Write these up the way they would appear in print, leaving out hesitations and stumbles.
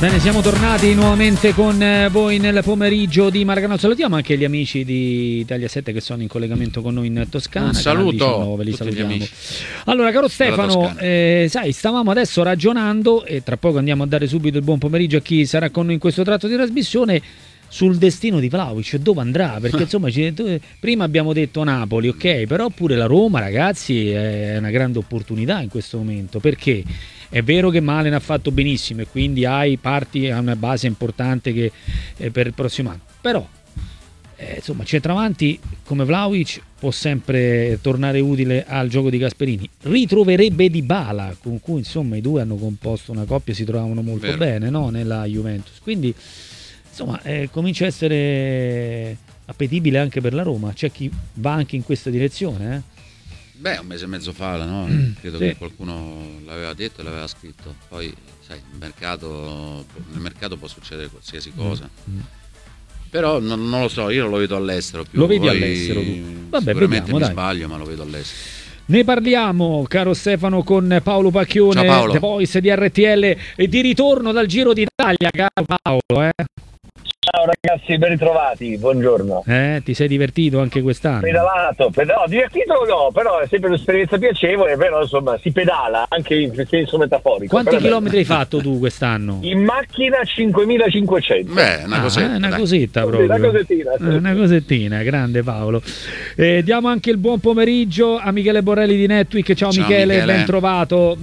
Bene, siamo tornati nuovamente con voi nel pomeriggio di Maracanã. Salutiamo anche gli amici di Italia 7 che sono in collegamento con noi in Toscana. Un saluto, 19, li salutiamo. Allora, caro Stefano, sai, stavamo adesso ragionando e tra poco andiamo a dare subito il buon pomeriggio a chi sarà con noi in questo tratto di trasmissione sul destino di Vlahovic, dove andrà, perché insomma prima abbiamo detto Napoli, ok, però pure la Roma, ragazzi, è una grande opportunità in questo momento, perché è vero che Malen ha fatto benissimo e quindi hai una base importante che, per il prossimo anno, però insomma centravanti come Vlahovic può sempre tornare utile al gioco di Gasperini, ritroverebbe Dybala con cui insomma i due hanno composto una coppia, si trovavano molto bene, no? Nella Juventus, quindi insomma comincia a essere appetibile anche per la Roma, c'è chi va anche in questa direzione. Beh, un mese e mezzo fa, no? Credo sì, che qualcuno l'aveva detto e l'aveva scritto. Poi, sai, nel mercato può succedere qualsiasi cosa. Però non lo so, io lo vedo all'estero più. Lo vedi all'estero tu? Vabbè, sicuramente vediamo, mi dai. sbaglio, ma lo vedo all'estero. Ne parliamo, caro Stefano, con Paolo Pacchione, Ciao Paolo. The Voice di RTL e di ritorno dal Giro d'Italia, caro Paolo. Ciao ragazzi, ben ritrovati, buongiorno. Ti sei divertito anche quest'anno? Pedalato, no, divertito no, però è sempre un'esperienza piacevole, però insomma si pedala anche in senso metaforico. Quanti chilometri hai fatto tu quest'anno? In macchina 5.500. Beh, una cosetta. Una cosetta proprio. Una cosettina. Sì. Una cosettina, grande Paolo. Diamo anche il buon pomeriggio a Michele Borrelli di Netweek. Ciao Michele, ben trovato.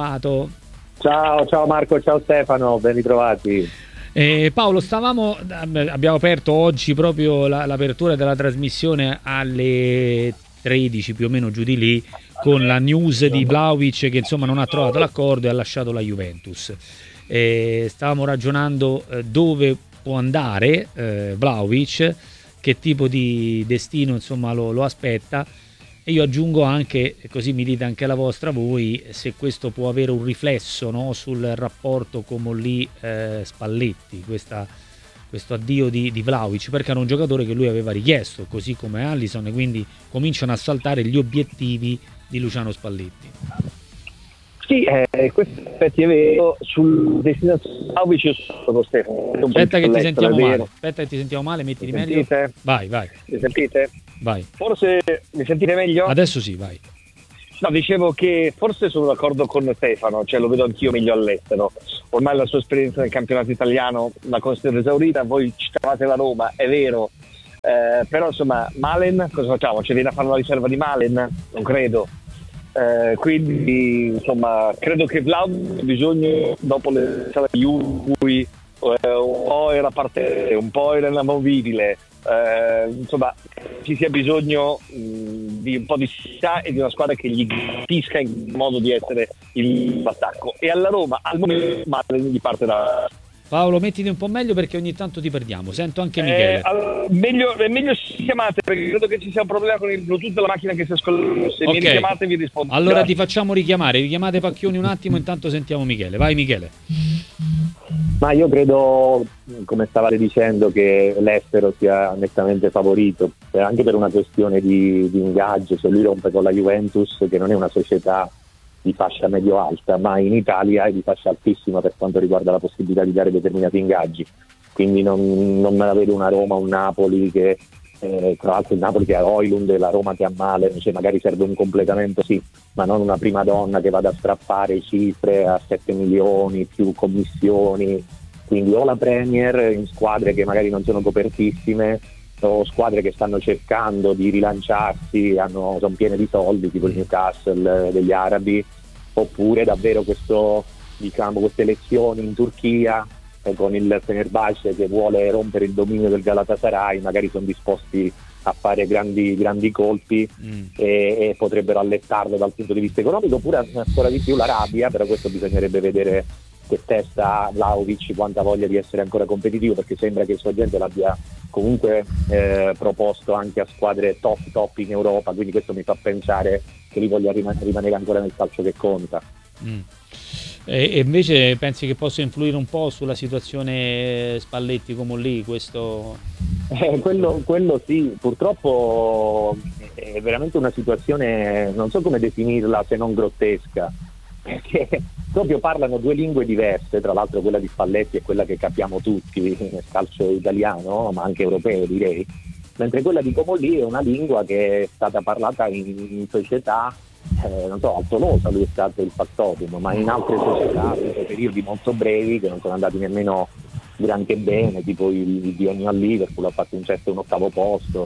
Ciao Marco, ciao Stefano, ben ritrovati. Paolo, abbiamo aperto oggi proprio l'apertura della trasmissione alle 13 più o meno, giù di lì, con la news di Vlahovic che insomma non ha trovato l'accordo e ha lasciato la Juventus. Stavamo ragionando dove può andare Vlahovic, che tipo di destino insomma lo aspetta, e io aggiungo anche, così mi dite anche la vostra voi, se questo può avere un riflesso, no, sul rapporto Comolli Spalletti, questo addio di Vlahovic, perché era un giocatore che lui aveva richiesto, così come Alisson, e quindi cominciano a saltare gli obiettivi di Luciano Spalletti. Sì, questo aspetti è vero. Sul destinazione Vlahovic sono Stefano. Aspetta che ti sentiamo male, mettiti meglio. Vai. Mi sentite? Vai. Forse mi sentite meglio? Adesso sì, vai. No, dicevo che forse sono d'accordo con Stefano, cioè lo vedo anch'io meglio all'estero. Ormai la sua esperienza nel campionato italiano la considero esaurita, voi citavate la Roma, è vero, però insomma Malen, cosa facciamo? Ci viene a fare una riserva di Malen? Non credo. Quindi insomma credo che Vlahovic ha bisogno, dopo le sale di cui un po' era partente, un po' era inamovibile, insomma ci sia bisogno di un po' di serietà e di una squadra che gli capisca in modo di essere l'attacco, e alla Roma al momento Malen gli parte da... Paolo, mettiti un po' meglio perché ogni tanto ti perdiamo, sento anche Michele. È meglio se chiamate, perché credo che ci sia un problema con il Bluetooth della macchina che si ascolta. Se mi richiamate vi rispondo. Allora ti facciamo richiamate Pacchioni un attimo, intanto sentiamo Michele. Vai Michele. Ma io credo, come stavate dicendo, che l'estero sia nettamente favorito, anche per una questione di ingaggio. Se lui rompe con la Juventus, che non è una società di fascia medio-alta, ma in Italia è di fascia altissima per quanto riguarda la possibilità di dare determinati ingaggi, quindi non me la vedo una Roma, un Napoli che tra l'altro il Napoli che ha Højlund e la Roma che ha Malen, cioè magari serve un completamento sì, ma non una prima donna che vada a strappare cifre a 7 milioni più commissioni, quindi o la Premier in squadre che magari non sono copertissime, o squadre che stanno cercando di rilanciarsi, sono piene di soldi, tipo il Newcastle degli arabi, oppure davvero queste elezioni in Turchia con il Fenerbahce che vuole rompere il dominio del Galatasaray, magari sono disposti a fare grandi colpi e potrebbero allettarlo dal punto di vista economico, oppure ancora di più l'Arabia, però questo bisognerebbe vedere che testa ha Vlahovic, quanta voglia di essere ancora competitivo, perché sembra che il suo agente l'abbia comunque proposto anche a squadre top in Europa, quindi questo mi fa pensare che lui voglia rimanere ancora nel calcio che conta. E invece pensi che possa influire un po' sulla situazione Spalletti come lì questo? Quello sì, purtroppo è veramente una situazione, non so come definirla se non grottesca, che proprio parlano due lingue diverse, tra l'altro quella di Spalletti è quella che capiamo tutti nel calcio italiano, ma anche europeo direi, mentre quella di Comolli è una lingua che è stata parlata in società, non so, a Tolosa lui è stato il factotum, ma in altre società per periodi molto brevi che non sono andati nemmeno granché bene, tipo il biennio a Liverpool ha fatto un sesto e un ottavo posto,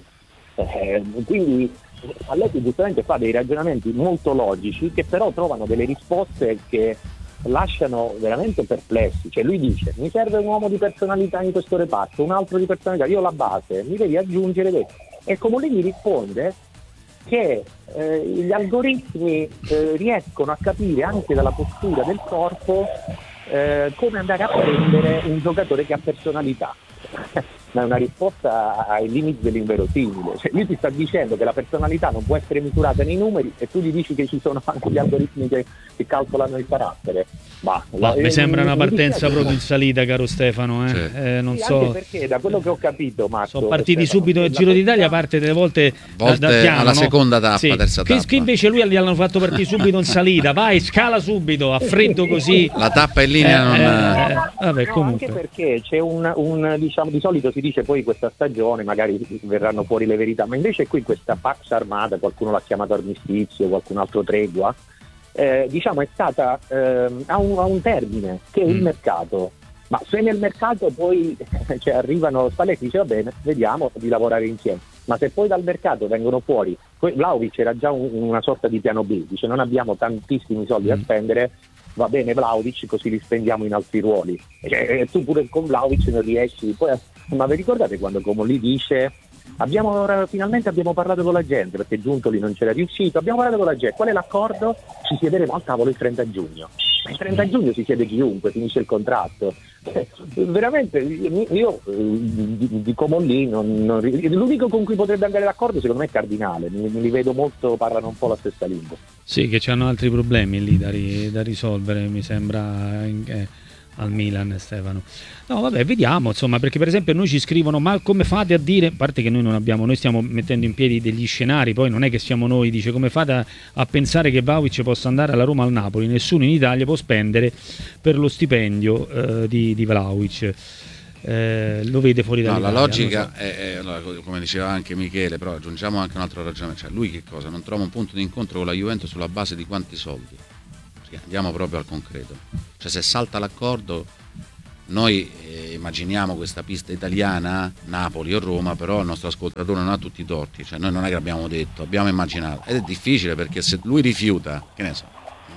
quindi Spalletti giustamente fa dei ragionamenti molto logici che però trovano delle risposte che lasciano veramente perplessi. Cioè lui dice: mi serve un uomo di personalità in questo reparto, un altro di personalità, io la base, mi devi aggiungere questo. E come lui mi risponde che gli algoritmi riescono a capire anche dalla postura del corpo come andare a prendere un giocatore che ha personalità. Ma è una risposta ai limiti dell'inverosimile. Cioè, lui ti sta dicendo che la personalità non può essere misurata nei numeri e tu gli dici che ci sono anche gli algoritmi che calcolano il carattere. Mi sembra una partenza proprio in salita, caro Stefano. Sì. Non sì, so. Anche perché da quello che ho capito, Marco, sono partiti Stefano, subito il Giro d'Italia, parte delle volte da piano, alla no? seconda tappa, sì. terza tappa. Che invece lui gli hanno fatto partire subito in salita, vai, scala subito, a freddo così. La tappa in linea vabbè, no, comunque. anche perché c'è un diciamo, di solito si dice poi questa stagione magari verranno fuori le verità, ma invece qui questa Pax Armata, qualcuno l'ha chiamato armistizio, qualcun altro tregua, diciamo è stata a un termine che è il mercato. Ma se nel mercato poi cioè, arrivano Spalletti dice va bene, vediamo di lavorare insieme, ma se poi dal mercato vengono fuori, Vlahovic era già una sorta di piano B, dice non abbiamo tantissimi soldi da spendere, va bene Vlahovic, così li spendiamo in altri ruoli, tu pure con Vlahovic non riesci poi ma vi ricordate quando Comolli dice finalmente abbiamo parlato con la gente perché Giuntoli non c'era riuscito, abbiamo parlato con la gente, qual è l'accordo? Ci siederemo al tavolo il 30 giugno. Il 30 giugno si siede chiunque, finisce il contratto. Veramente io di Comolli l'unico con cui potrebbe andare d'accordo secondo me è Cardinale, mi li vedo molto, parlano un po' la stessa lingua. Sì, che c'hanno altri problemi lì da risolvere, mi sembra, al Milan, Stefano. No, vabbè, vediamo, insomma, perché per esempio noi ci scrivono: ma come fate a dire, a parte che noi stiamo mettendo in piedi degli scenari, poi non è che siamo noi, dice, come fate a pensare che Vlahovic possa andare alla Roma o al Napoli? Nessuno in Italia può spendere per lo stipendio di Vlahovic. Lo vede fuori dall'Italia. La logica è, come diceva anche Michele, però aggiungiamo anche un altro ragionamento, cioè lui che cosa? Non trova un punto di incontro con la Juventus sulla base di quanti soldi? Andiamo proprio al concreto, cioè se salta l'accordo noi immaginiamo questa pista italiana, Napoli o Roma, però il nostro ascoltatore non ha tutti i torti, cioè noi non è che l'abbiamo detto, abbiamo immaginato, ed è difficile perché se lui rifiuta, che ne so,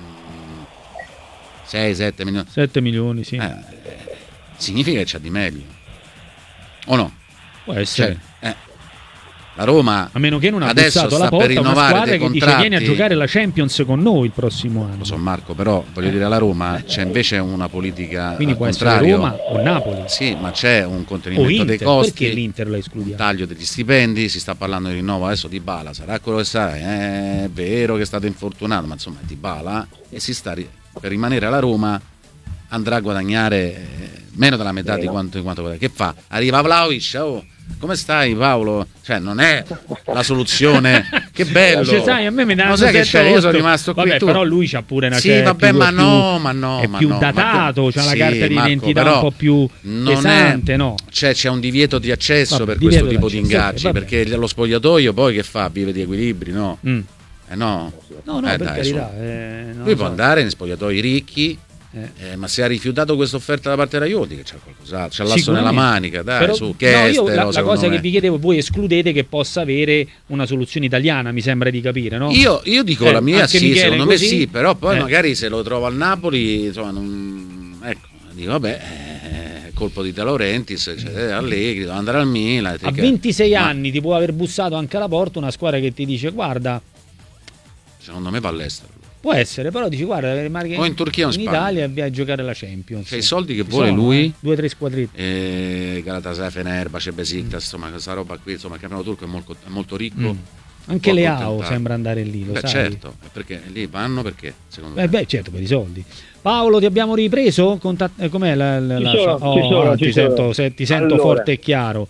6-7 milioni 7 milioni, sì, significa che c'ha di meglio o no? Può essere, cioè, la Roma, a meno che non ha adesso bussato alla sta per porta una rinnovare squadra dei che contratti. dice vieni a giocare la Champions con noi il prossimo anno. Lo so Marco, però voglio dire, alla Roma c'è invece una politica quindi al può contrario. essere Roma o Napoli. Sì, ma c'è un O contenimento Inter, dei costi, perché l'Inter la un escludiamo? taglio degli stipendi, si sta parlando di rinnovo adesso di Dybala, sarà quello che sarà, è vero che è stato infortunato, ma insomma è Dybala e si sta per rimanere alla Roma andrà a guadagnare meno della metà di quanto guadagna. Che fa? Arriva Vlahovic, come stai Paolo? Cioè non è la soluzione. Che bello. Cioè, sai, a me mi dà, sai che c'è? Io sono rimasto qui. Vabbè, però lui c'ha pure una sì, vabbè, più, ma è più datato, c'ha la sì, carta di Marco, identità un po' più pesante, no? C'è un divieto di accesso per divieto questo tipo di ingaggi, sì, perché lo spogliatoio poi che fa? Vive di equilibri, no? No, per dai, carità. lui può andare in spogliatoi ricchi. Ma se ha rifiutato questa offerta da parte della Juve, che c'è qualcosa, c'è l'asso nella manica, dai, però, su, che io la cosa che vi chiedevo, voi escludete che possa avere una soluzione italiana, mi sembra di capire, no? Io dico la mia, sì, Michele, secondo così, me sì, però poi magari se lo trovo al Napoli, insomma, ecco, dico vabbè, colpo di De Laurentiis, Allegri, devo andare al Milan. A 26 anni ti può aver bussato anche alla porta una squadra che ti dice guarda, secondo me va all'estero. può essere, però dici guarda, o in Turchia o in Spagna, Italia e vai a giocare la Champions. Cioè, i soldi che vuole lui, 2 o 3 squadrette, Galatasaray, Fenerbahce, Besiktas, insomma questa roba qui, insomma il campionato turco è molto ricco. Anche Leao sembra andare lì, lo sai? Certo, perché lì vanno perché secondo me. Certo, per i soldi. Paolo, ti abbiamo ripreso? Com'è Ci sono. ti sento Allora, forte e chiaro.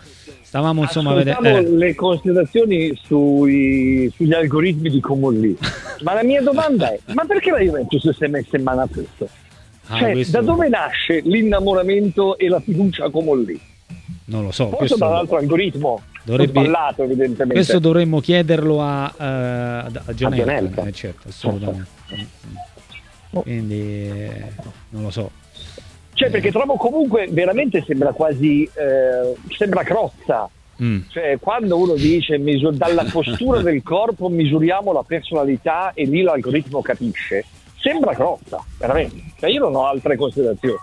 stavamo insomma vedendo le considerazioni sugli algoritmi di Comolli. Ma la mia domanda è: ma perché la Juventus si è messa in mano a questo? Da dove nasce l'innamoramento e la fiducia a Comolli? Non lo so. Forse dall'altro algoritmo sballato, evidentemente. Questo dovremmo chiederlo a Gianella. Certo, assolutamente. Quindi non lo so. Perché trovo comunque veramente sembra quasi sembra crozza. Cioè, quando uno dice dalla postura del corpo misuriamo la personalità e lì l'algoritmo capisce, sembra crozza, veramente. Io non ho altre considerazioni.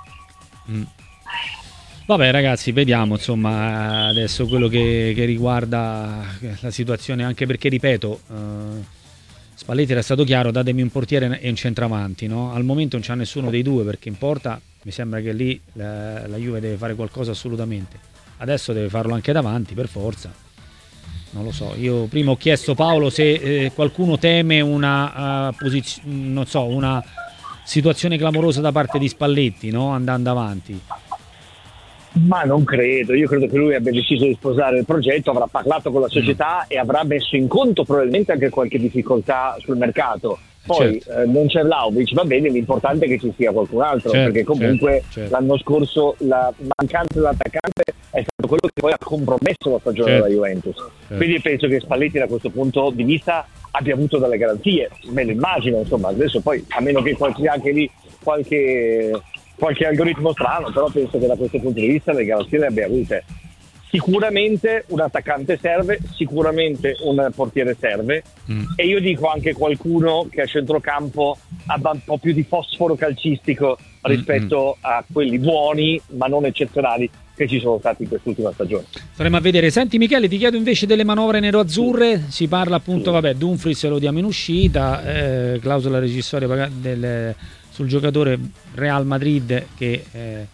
Vabbè ragazzi, vediamo insomma adesso quello che riguarda la situazione, anche perché ripeto, Spalletti era stato chiaro: datemi un portiere e un centravanti, no? Al momento non c'ha nessuno dei due, perché in porta mi sembra che lì la Juve deve fare qualcosa assolutamente. Adesso deve farlo anche davanti per forza. Non lo so, io prima ho chiesto Paolo se qualcuno teme una una situazione clamorosa da parte di Spalletti, no? Andando avanti. Ma non credo, io credo che lui abbia deciso di sposare il progetto, avrà parlato con la società e avrà messo in conto probabilmente anche qualche difficoltà sul mercato. Poi non c'è Vlahovic, va bene, l'importante è che ci sia qualcun altro, perché comunque l'anno scorso la mancanza dell'attaccante è stato quello che poi ha compromesso la stagione della Juventus. Quindi penso che Spalletti da questo punto di vista abbia avuto delle garanzie, me lo immagino, insomma, adesso poi a meno che anche lì qualche algoritmo strano, però penso che da questo punto di vista le garanzie le abbia avute. Sicuramente un attaccante serve, sicuramente un portiere serve, e io dico anche qualcuno che a centrocampo abbia un po' più di fosforo calcistico rispetto a quelli buoni ma non eccezionali che ci sono stati in quest'ultima stagione. Staremo a vedere. Senti Michele, ti chiedo invece delle manovre nero-azzurre. Si parla appunto, Dumfries lo diamo in uscita, clausola rescissoria sul giocatore Real Madrid che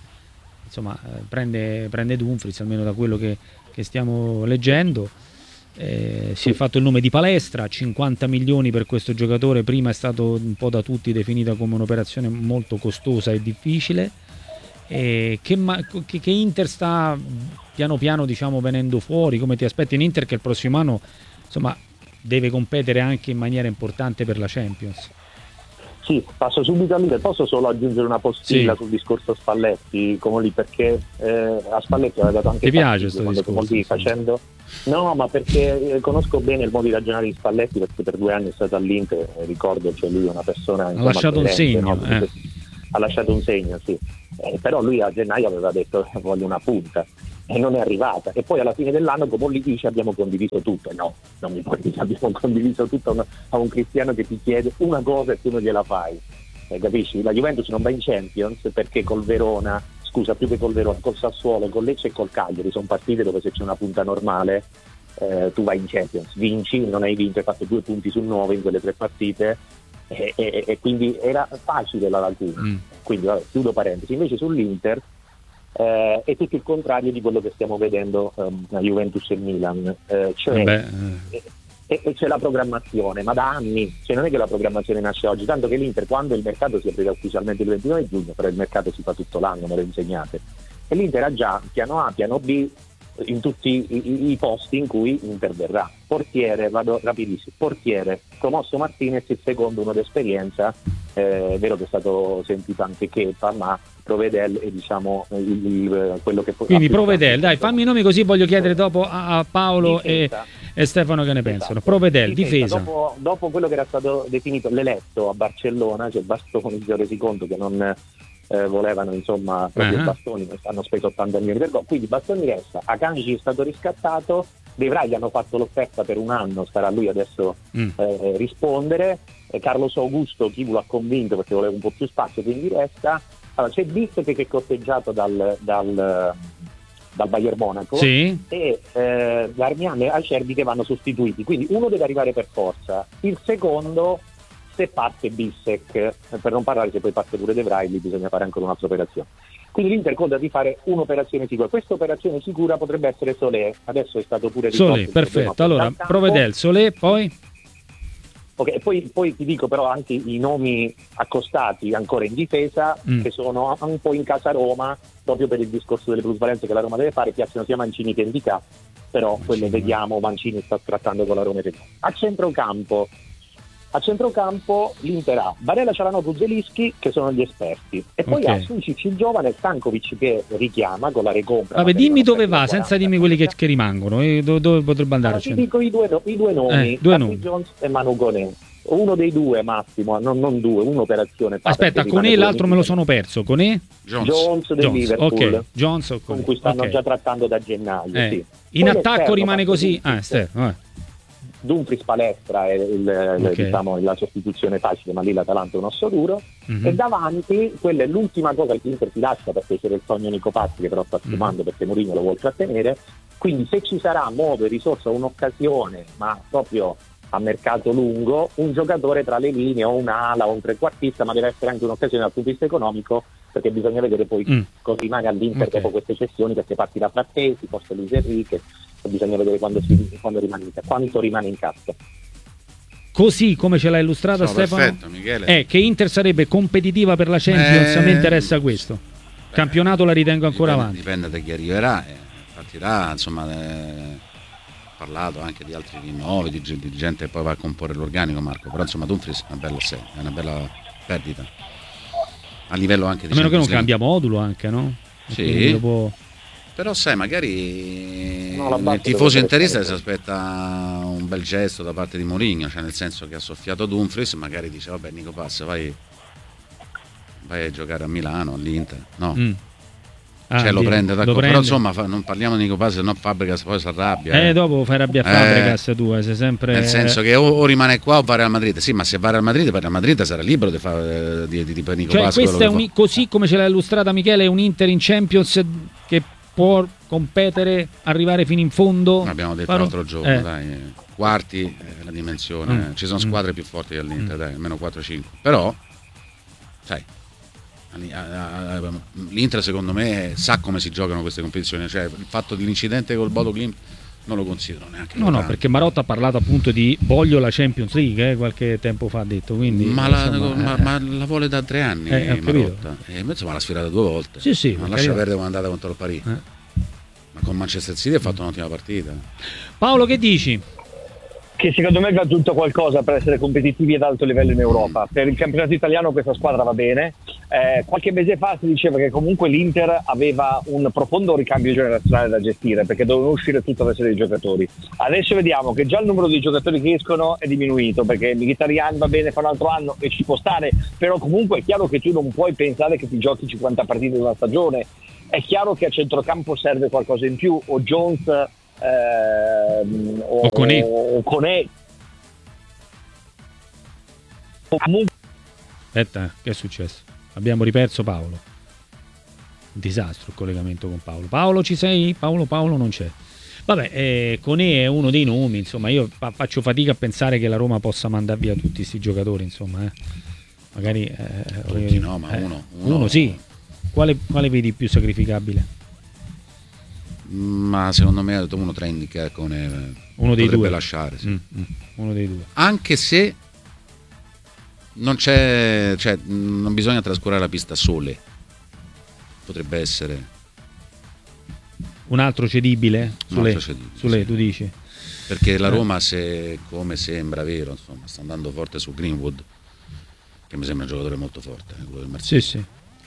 prende Dumfries, almeno da quello che stiamo leggendo. Si è fatto il nome di Palestra, 50 milioni per questo giocatore. Prima è stato un po' da tutti definita come un'operazione molto costosa e difficile. Che Inter sta piano piano venendo fuori? Come ti aspetti in Inter, che il prossimo anno deve competere anche in maniera importante per la Champions? Sì, passo subito all'Inter. Posso solo aggiungere una postilla sul discorso Spalletti, come lì, perché a Spalletti aveva dato anche... Ti piace questo discorso? Facendo... No, ma perché conosco bene il modo di ragionare di Spalletti, perché per 2 anni è stato all'Inter, ricordo, lui è una persona... Ha lasciato un segno. Ha lasciato un segno, sì. Però lui a gennaio aveva detto voglio una punta e non è arrivata, e poi alla fine dell'anno come lì dice abbiamo condiviso tutto. No, non mi puoi dire abbiamo condiviso tutto a un cristiano che ti chiede una cosa e tu non gliela fai, capisci? La Juventus non va in Champions perché col Verona, più che col Verona, col Sassuolo, col Lecce e col Cagliari sono partite dove se c'è una punta normale tu vai in Champions, vinci, non hai vinto, hai fatto 2 punti su 9 in quelle 3 partite. E quindi era facile la laguna. Quindi chiudo parentesi. Invece sull'Inter è tutto il contrario di quello che stiamo vedendo a Juventus e Milan, e c'è la programmazione, ma da anni, non è che la programmazione nasce oggi, tanto che l'Inter, quando il mercato si aprirà ufficialmente il 29 giugno, però il mercato si fa tutto l'anno, me lo insegnate, e l'Inter ha già piano A, piano B in tutti i posti in cui interverrà. Portiere, vado rapidissimo, portiere, promosso Martinez, il secondo uno d'esperienza, è vero che è stato sentito anche Kepa, ma Provedel è quello che... Quindi Provedel, dai, fammi i nomi così voglio chiedere dopo a Paolo e Stefano che ne pensano. Provedel, difesa. Dopo quello che era stato definito l'eletto a Barcellona, Bastoni, si è resi conto che non... volevano proprio Bastoni, hanno speso 80 milioni per gol, quindi Bastoni resta, Akanji è stato riscattato, De Vrij gli hanno fatto l'offerta per 1 anno, starà lui adesso rispondere, Carlos Augusto chi l'ha convinto perché voleva un po' più spazio, quindi resta. Allora, c'è Bissek che è costeggiato dal Bayern Monaco, e Darmian e Acerbi che vanno sostituiti, quindi uno deve arrivare per forza, il secondo se parte Bissek, per non parlare se poi parte pure De Vrij, lì bisogna fare ancora un'altra operazione. Quindi l'Inter conta di fare un'operazione sicura. Questa operazione sicura potrebbe essere Solé, adesso è stato pure risolto. Solé, perfetto. Allora, Provedel, Solé, poi Ok, poi ti dico però anche i nomi accostati ancora in difesa, che sono un po' in casa Roma, proprio per il discorso delle plusvalenze che la Roma deve fare, piacciono sia Mancini che Ndicà, però quello vediamo, Mancini sta trattando con la Roma. A centrocampo l'Inter ha Barella, Cialanoglu, Zelinski, che sono gli esperti, e poi ha Sucic il giovane, Stankovic che richiama con la recompra. Vabbè, dimmi dove va, senza dirmi quelli che rimangono, dove potrebbe andare. Ti dico i due nomi, Jones e Manu Koné. Uno dei due massimo, non due, un'operazione. Aspetta, Koné l'altro me lo sono perso. Koné? Jones del Liverpool, okay. Jones, con cui stanno già trattando da gennaio. Sì. In attacco rimane così. Dumfries palestra è diciamo, la sostituzione facile, ma lì l'Atalanta è un osso duro. E davanti, quella è l'ultima cosa che l'Inter si lascia, perché c'era il sogno Nico Pazzi che però sta sfumando perché Mourinho lo vuole trattenere. Quindi se ci sarà modo e risorsa, un'occasione, ma proprio a mercato lungo, un giocatore tra le linee o un'ala o un trequartista, ma deve essere anche un'occasione dal punto di vista economico, perché bisogna vedere poi cosa rimane all'Inter dopo queste cessioni, perché partirà Frattesi, forse Luis Enrique, bisogna vedere quanto rimane in cassa. Così come ce l'ha illustrata Stefano, perfetto, Michele. Che Inter sarebbe competitiva per la Champions, a me interessa questo. Campionato la ritengo ancora avanti. Dipende da chi arriverà, partirà, insomma, parlato anche di altri rinnovi, di gente che poi va a comporre l'organico, Marco, però insomma Dumfries è una bella perdita a livello anche di, a meno che non cambia modulo anche, no? Sì, però sai, magari il tifoso interista si aspetta un bel gesto da parte di Mourinho, cioè nel senso che ha soffiato Dumfries, magari dice vabbè Nico Pass, vai a giocare a Milano, all'Inter, no? Lo prende, però insomma non parliamo di Nico Pass, se no Fabregas poi si arrabbia. Dopo fai arrabbiare Fabregas tu, sei sempre... Nel senso che o rimane qua o va al Madrid. Sì, ma se va al Madrid sarà libero di fare di Nico Pass. Questa è così come ce l'ha illustrata Michele, è un Inter in Champions che può competere, arrivare fino in fondo. Abbiamo detto l'altro giorno, dai, quarti la dimensione. Ci sono squadre più forti dell'Inter, dai, almeno 4-5. Però, sai, l'Inter secondo me sa come si giocano queste competizioni, cioè il fatto dell'incidente col Bodo Glimt non lo considero neanche. No, perché Marotta ha parlato appunto di voglio la Champions League, qualche tempo fa ha detto, quindi ma la vuole da 3 anni Marotta, insomma l'ha sfidata 2 volte. Sì, ma lascia perdere quando è andata contro il Paris, ma con Manchester City ha fatto un'ottima partita. Paolo, che dici? Che secondo me va aggiunto qualcosa per essere competitivi ad alto livello in Europa. Per il campionato italiano questa squadra va bene. Qualche mese fa si diceva che comunque l'Inter aveva un profondo ricambio generazionale da gestire, perché dovevano uscire tutta una serie di giocatori. Adesso vediamo che già il numero di giocatori che escono è diminuito, perché Mkhitaryan va bene, fa un altro anno e ci può stare, però comunque è chiaro che tu non puoi pensare che ti giochi 50 partite in una stagione. È chiaro che a centrocampo serve qualcosa in più, o Jones o Koné. Aspetta, che è successo? Abbiamo riperso Paolo. Un disastro il collegamento con Paolo. Paolo, ci sei? Paolo non c'è. Vabbè, Koné è uno dei nomi, insomma, io faccio fatica a pensare che la Roma possa mandare via tutti questi giocatori, insomma, magari tutti no, ma uno sì. Quale vedi più sacrificabile? Ma secondo me uno tra Ndicà con uno dei due lasciare, sì. Uno dei due, anche se non c'è, cioè non bisogna trascurare la pista Sole, potrebbe essere un altro cedibile Sole, sì. Tu dici? Perché la Roma, se come sembra vero, insomma, sta andando forte su Greenwood, che mi sembra un giocatore molto forte, quello del Marsiglia. Sì.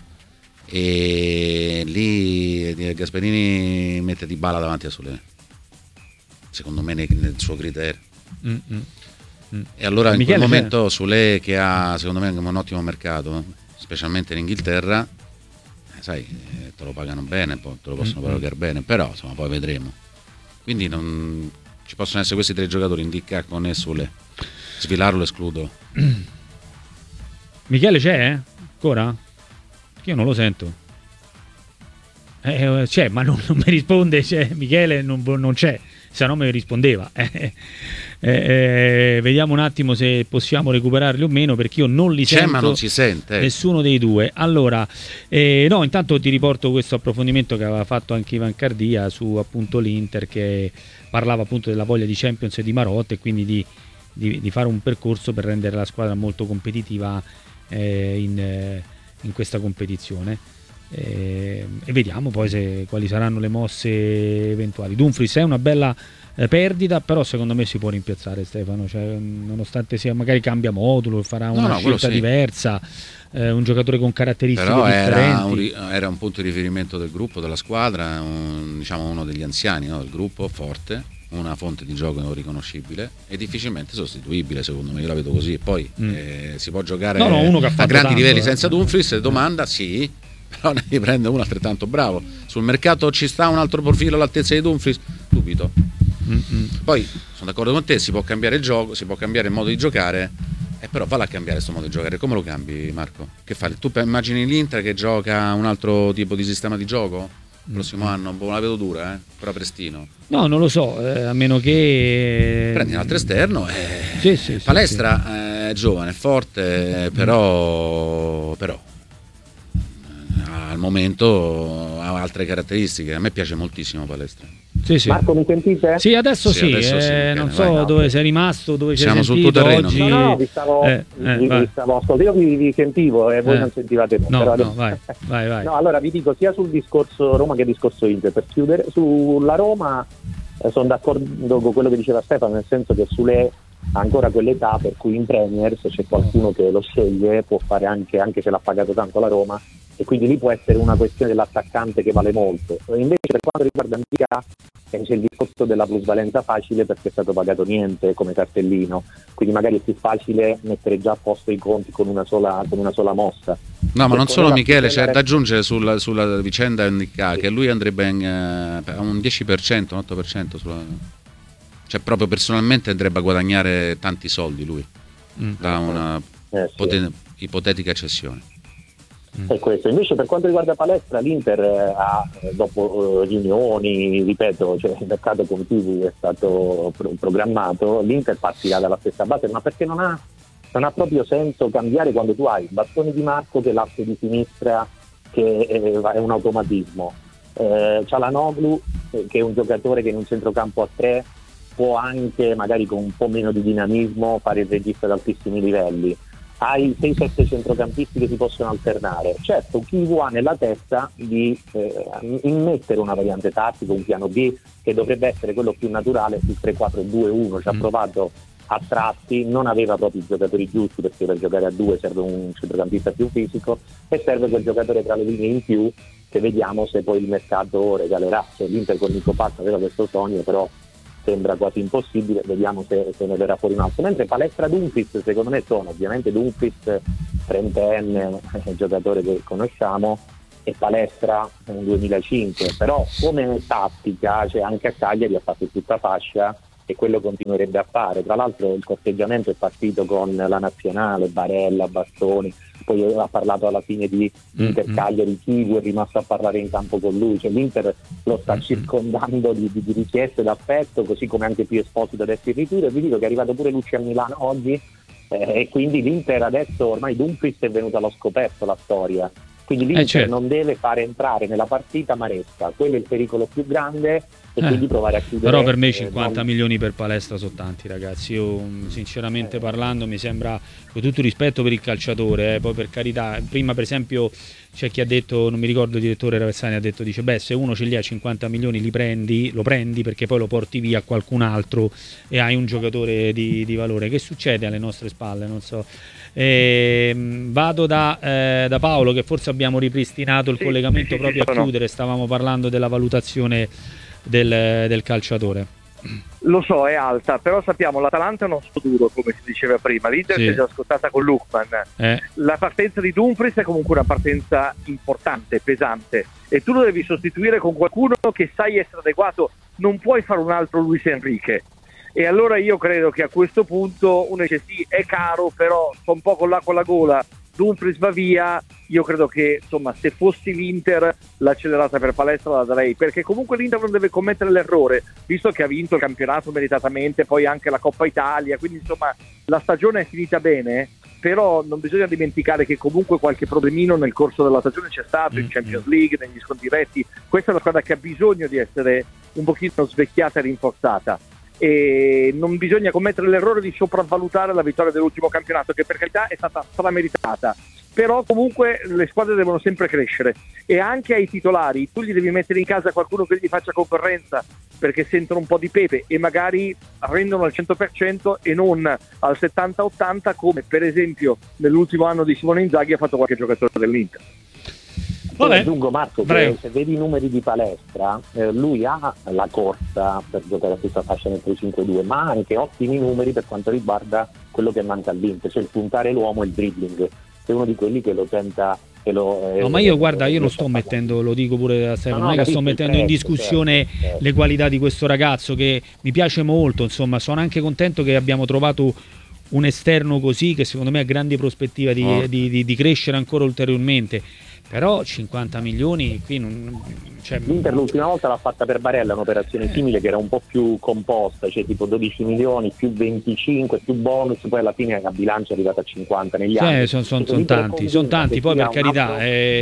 E lì Gasperini mette Dybala davanti a Solé, secondo me nel suo criterio. E allora in quel momento Solé, che ha secondo me un ottimo mercato, specialmente in Inghilterra, sai, te lo pagano bene, poi te lo possono pagare bene, però insomma poi vedremo. Quindi non ci possono essere questi 3 giocatori, Ndicà, Koné, Solé. Svilarlo lo escludo. Michele c'è? Ancora? Io non lo sento. C'è, ma non mi risponde. Michele non c'è, se no mi rispondeva. Vediamo un attimo se possiamo recuperarli o meno, perché io non li sento. Ma non si sente. Nessuno dei due. Allora, no, intanto ti riporto questo approfondimento che aveva fatto anche Ivan Cardia su appunto l'Inter, che parlava appunto della voglia di Champions e di Marotta, e quindi di di fare un percorso per rendere la squadra molto competitiva in questa competizione. E vediamo poi quali saranno le mosse eventuali. Dumfries è una bella perdita, però secondo me si può rimpiazzare, Stefano, cioè, nonostante sia magari cambia modulo, farà una scelta diversa, un giocatore con caratteristiche però differenti. Era un punto di riferimento del gruppo, della squadra, diciamo uno degli anziani, no, del gruppo, forte, una fonte di gioco riconoscibile e difficilmente sostituibile, secondo me, io la vedo così. Poi si può giocare uno che ha a grandi livelli tanto, senza Dumfries, domanda sì, però ne prende uno altrettanto bravo. Sul mercato ci sta un altro profilo all'altezza di Dumfries? Dubito. Poi sono d'accordo con te, si può cambiare il gioco, si può cambiare il modo di giocare, però valla a cambiare questo modo di giocare. Come lo cambi, Marco? Che fai? Tu immagini l'Inter che gioca un altro tipo di sistema di gioco? Il prossimo anno, la vedo dura, però prestino. No, non lo so, a meno che prendi un altro esterno. Palestra è giovane, è forte, però al momento ha altre caratteristiche. A me piace moltissimo Palestra. Sì. Marco, mi sentite? Sì, adesso sì. Non so dove sei rimasto, dove sei sentito sul tuo terreno oggi. No, vi stavo ascoltando, io vi sentivo e voi non sentivate me. No, vai. No, allora vi dico sia sul discorso Roma che discorso Inter. Per chiudere, sulla Roma sono d'accordo con quello che diceva Stefano, nel senso che Sule ha ancora quell'età per cui in Premier, se c'è qualcuno che lo sceglie, può fare anche se l'ha pagato tanto la Roma, e quindi lì può essere una questione dell'attaccante che vale molto. Invece per quanto riguarda Ndicà c'è il discorso della plusvalenza facile, perché è stato pagato niente come cartellino, quindi magari è più facile mettere già a posto i conti con una sola mossa. No, ma non solo, Michele, c'è da aggiungere sulla vicenda Ndicà che lui andrebbe a un 10%, un 8% cioè proprio personalmente andrebbe a guadagnare tanti soldi lui da una ipotetica cessione. È questo. Invece per quanto riguarda Palestra, l'Inter ha, dopo riunioni, ripeto, cioè il mercato con cui è stato programmato, l'Inter partirà dalla stessa base, ma perché non ha proprio senso cambiare quando tu hai Bastoni Di Marco che è l'asse di sinistra, che è un automatismo, Çalhanoğlu che è un giocatore che in un centrocampo a 3 può anche magari con un po' meno di dinamismo fare il regista ad altissimi livelli. Hai 6-7 centrocampisti che si possono alternare. Certo, Chivu ha nella testa di immettere una variante tattica, un piano B che dovrebbe essere quello più naturale sul 3-4-2-1. Ci ha provato a tratti, non aveva proprio i giocatori giusti, perché per giocare a 2 serve un centrocampista più fisico e serve quel giocatore tra le linee in più, che vediamo se poi il mercato regalerà. Cioè, l'Inter con Nico Pazza aveva questo sogno, però sembra quasi impossibile, vediamo se ne verrà fuori un altro. Mentre Palestra, Dumfries, secondo me sono ovviamente Dumfries trentenne, giocatore che conosciamo, e Palestra un 2005, però come tattica, cioè anche a Cagliari ha fatto tutta fascia e quello continuerebbe a fare. Tra l'altro il corteggiamento è partito con la nazionale, Barella, Bastoni, poi ha parlato alla fine di Inter Cagliari, Chivu è rimasto a parlare in campo con lui, cioè l'Inter lo sta circondando di richieste d'affetto, così come anche più Esposito adesso in ritiro, e vi dico che è arrivato pure Lucci a Milano oggi, e quindi l'Inter adesso, ormai Dumfries è venuto allo scoperto la storia, quindi l'Inter non deve fare entrare nella partita Maresca, quello è il pericolo più grande, e quindi provare a chiudere. Però per me 50 milioni per Palestra sono tanti, ragazzi. Io sinceramente parlando mi sembra, con tutto rispetto per il calciatore, poi per carità, prima per esempio c'è chi ha detto, non mi ricordo, il direttore Ravessani ha detto, dice beh, se uno ce li ha 50 milioni lo prendi perché poi lo porti via a qualcun altro e hai un giocatore di valore. Che succede alle nostre spalle? Non so. Vado da Paolo, che forse abbiamo ripristinato il collegamento proprio a chiudere, stavamo parlando della valutazione del calciatore. Lo so, è alta, però sappiamo l'Atalanta è uno duro, come si diceva prima, l'Inter si è già scottata con Lookman, la partenza di Dumfries è comunque una partenza importante, pesante, e tu lo devi sostituire con qualcuno che sai essere adeguato, non puoi fare un altro Luis Enrique. E allora io credo che a questo punto uno dice sì, è caro, però sto un po' con l'acqua alla gola, Dumfries va via. Io credo che insomma, se fossi l'Inter, l'accelerata per Palestra la darei, perché comunque l'Inter non deve commettere l'errore, visto che ha vinto il campionato meritatamente, poi anche la Coppa Italia, quindi insomma la stagione è finita bene, però non bisogna dimenticare che comunque qualche problemino nel corso della stagione c'è stato in Champions League, negli scontri diretti. Questa è una squadra che ha bisogno di essere un pochino svecchiata e rinforzata, e non bisogna commettere l'errore di sopravvalutare la vittoria dell'ultimo campionato, che per carità è stata strameritata, però comunque le squadre devono sempre crescere, e anche ai titolari tu gli devi mettere in casa qualcuno che gli faccia concorrenza, perché sentono un po' di pepe e magari rendono al 100% e non al 70-80, come per esempio nell'ultimo anno di Simone Inzaghi ha fatto qualche giocatore dell'Inter. Poi aggiungo, Marco, che se vedi i numeri di palestra, lui ha la corsa per giocare a questa fascia nel 3-5-2, ma ha anche ottimi numeri per quanto riguarda quello che manca all'Inter, cioè il puntare l'uomo e il dribbling. È uno di quelli che lo tenta. No, ma io guarda, io non sto mettendo, lo dico pure a Stefano, non è che sto mettendo in discussione le qualità di questo ragazzo, che mi piace molto, insomma, sono anche contento che abbiamo trovato un esterno così, che secondo me ha grandi prospettive di crescere ancora ulteriormente. Però 50 milioni qui non, cioè... L'Inter l'ultima volta l'ha fatta per Barella, un'operazione simile che era un po' più composta, cioè tipo 12 milioni più 25 più bonus, poi alla fine la bilancia è arrivata a 50 negli anni. Sono tanti, poi per carità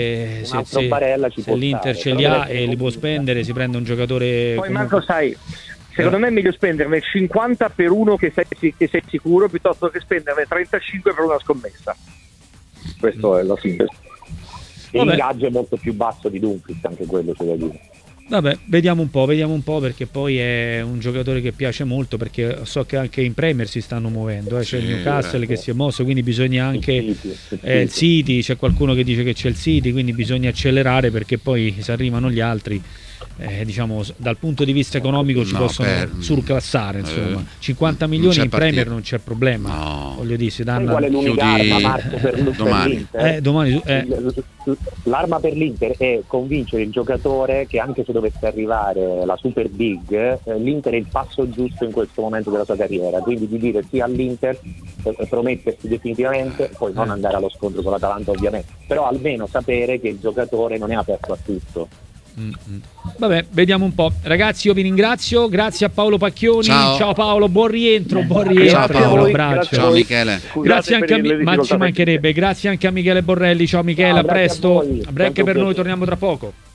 se l'Inter ce li ha e li può spendere, si prende un giocatore. Poi Marco, sai, secondo me è meglio spenderne 50 per uno che sei sicuro, piuttosto che spenderne 35 per una scommessa. Questo è la sintesi. L'ingaggio è molto più basso di Dumfries, anche quello c'è da dire. Vabbè, vediamo un po', perché poi è un giocatore che piace molto, perché so che anche in Premier si stanno muovendo, c'è il Newcastle che si è mosso, quindi bisogna anche il City, c'è qualcuno che dice che c'è il City, quindi bisogna accelerare, perché poi se arrivano gli altri diciamo dal punto di vista economico ci possono surclassare, insomma 50 milioni in Premier non c'è problema, voglio dire, si danno. Qual è l'unica arma, Marco, per domani. L'arma per l'Inter è convincere il giocatore che anche se dovesse arrivare la Super Big, l'Inter è il passo giusto in questo momento della sua carriera, quindi di dire sì all'Inter, promettersi definitivamente, poi non andare allo scontro con l'Atalanta ovviamente, però almeno sapere che il giocatore non è aperto a tutto. Vabbè, vediamo un po'. Ragazzi, io vi ringrazio, grazie a Paolo Pacchioni. Ciao Paolo, buon rientro. Ciao Paolo, abbraccio. Ciao Michele. Grazie anche ma ci mancherebbe. Grazie anche a Michele Borrelli. Ciao Michele, a presto. A break per noi, torniamo tra poco.